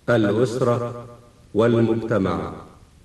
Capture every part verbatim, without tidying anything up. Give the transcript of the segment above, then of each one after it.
الأسرة والمجتمع.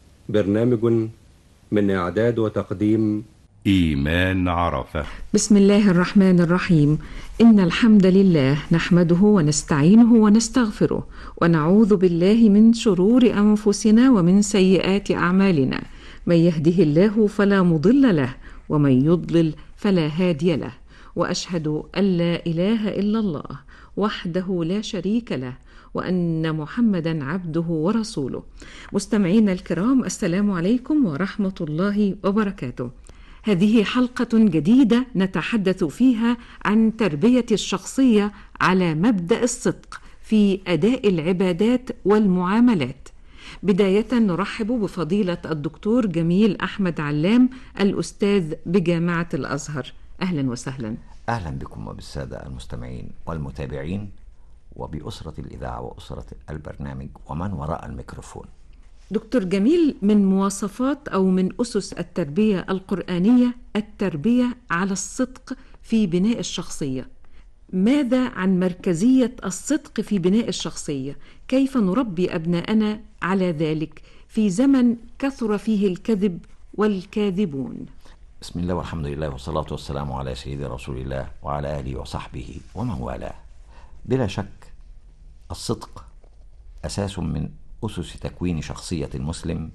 برنامج من إعداد وتقديم إيمان عرفة. بسم الله الرحمن الرحيم. إن الحمد لله نحمده ونستعينه ونستغفره ونعوذ بالله من شرور أنفسنا ومن سيئات أعمالنا. من يهده الله فلا مضل له ومن يضلل فلا هادي له، وأشهد أن لا إله إلا الله وحده لا شريك له وأن محمدا عبده ورسوله. مستمعينا الكرام، السلام عليكم ورحمة الله وبركاته. هذه حلقة جديدة نتحدث فيها عن تربية الشخصية على مبدأ الصدق في أداء العبادات والمعاملات. بداية نرحب بفضيلة الدكتور جميل أحمد علام، الأستاذ بجامعة الأزهر. أهلا وسهلا. أهلا بكم وبالسادة المستمعين والمتابعين وبأسرة الإذاعة وأسرة البرنامج ومن وراء الميكروفون. دكتور جميل، من مواصفات أو من أسس التربية القرآنية التربية على الصدق في بناء الشخصية. ماذا عن مركزية الصدق في بناء الشخصية؟ كيف نربي أبناءنا على ذلك في زمن كثر فيه الكذب والكاذبون؟ بسم الله والحمد لله والصلاة والسلام على سيد رسول الله وعلى آله وصحبه ومن والاه. بلا شك الصدق أساس من أسس تكوين شخصية المسلم،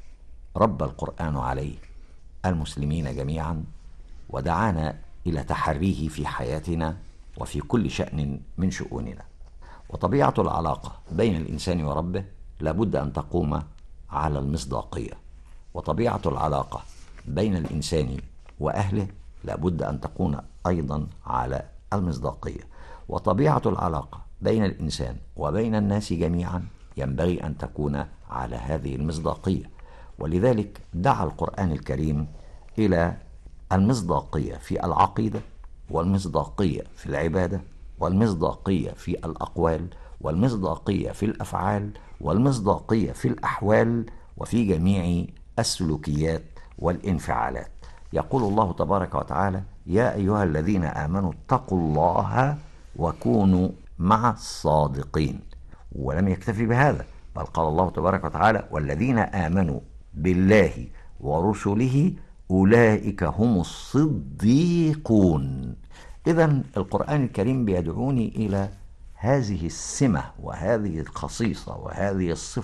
ربى القرآن عليه المسلمين جميعا ودعانا إلى تحريه في حياتنا وفي كل شأن من شؤوننا. وطبيعة العلاقة بين الإنسان وربه لابد أن تقوم على المصداقية، وطبيعة العلاقة بين الإنسان وأهله لابد أن تكون أيضا على المصداقية، وطبيعة العلاقة بين الإنسان وبين الناس جميعا ينبغي أن تكون على هذه المصداقية. ولذلك دعا القرآن الكريم إلى المصداقية في العقيدة، والمصداقية في العبادة، والمصداقية في الأقوال، والمصداقية في الأفعال، والمصداقية في الأحوال، وفي جميع السلوكيات والانفعالات. يقول الله تبارك وتعالى: يا أيها الذين آمنوا اتقوا الله وكونوا مع الصادقين. ولم يكتفي بهذا، بل قال الله تبارك وتعالى: والذين آمنوا بالله ورسله أولئك هم الصديقون. إذن القرآن الكريم بيدعوني إلى هذه السمة وهذه الخصيصة وهذه الصفة